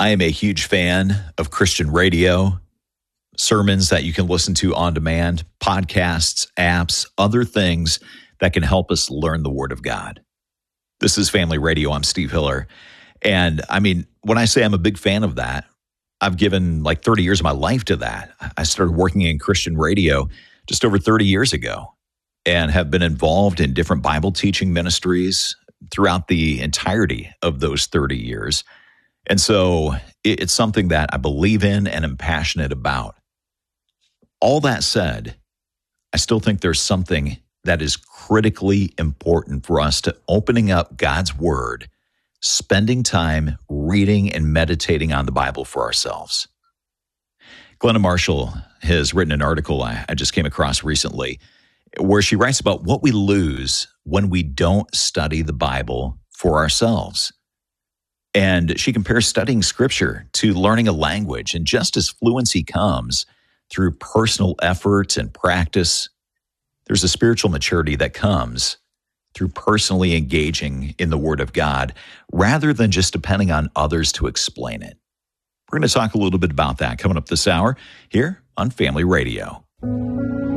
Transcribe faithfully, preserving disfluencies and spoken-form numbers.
I am a huge fan of Christian radio, sermons that you can listen to on demand, podcasts, apps, other things that can help us learn the Word of God. This is Family Radio. I'm Steve Hiller. And I mean, when I say I'm a big fan of that, I've given like thirty years of my life to that. I started working in Christian radio just over thirty years ago and have been involved in different Bible teaching ministries throughout the entirety of those thirty years. And so it's something that I believe in and am passionate about. All that said, I still think there's something that is critically important for us to opening up God's Word, spending time reading and meditating on the Bible for ourselves. Glenna Marshall has written an article I, I just came across recently where she writes about what we lose when we don't study the Bible for ourselves. And she compares studying Scripture to learning a language. And just as fluency comes through personal effort and practice, there's a spiritual maturity that comes through personally engaging in the Word of God rather than just depending on others to explain it. We're going to talk a little bit about that coming up this hour here on Family Radio.